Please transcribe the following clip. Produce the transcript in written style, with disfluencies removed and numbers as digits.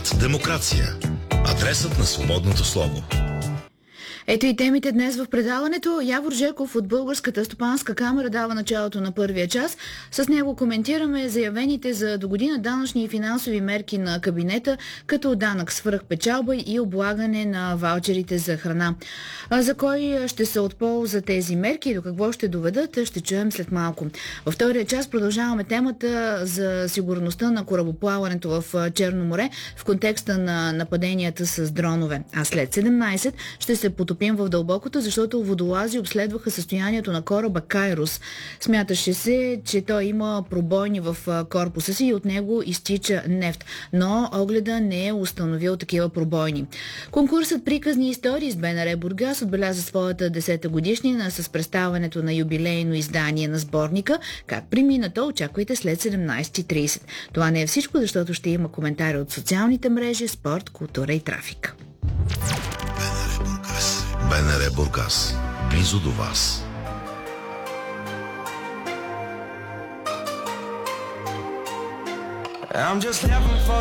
Дебат, демокрация. Адресът на свободното слово. Ето и темите днес в предаването. Явор Жеков от Българската стопанска камара дава началото на първия час. С него коментираме заявените за догодина данъчни и финансови мерки на кабинета, като данък свръхпечалба и облагане на ваучерите за храна. За кой ще се от полза тези мерки и до какво ще доведат, ще чуем след малко. Във втория час продължаваме темата за сигурността на корабоплаването в Черно море в контекста на нападенията с дронове. А след 17 ще се потопим в дълбокото, защото водолази обследваха състоянието на кораба Кайрос. Смяташе се, че той има пробойни в корпуса си и от него изтича нефт, но огледа не е установил такива пробойни. Конкурсът Приказни истории с БНР Бургас отбеляза своята 10-та годишнина с представянето на юбилейно издание на сборника. Как премина то, очаквайте след 17:30. Това не е всичко, защото ще има коментари от социалните мрежи, спорт, култура и трафик. БНР Бургас. Близо до вас. I'm just living for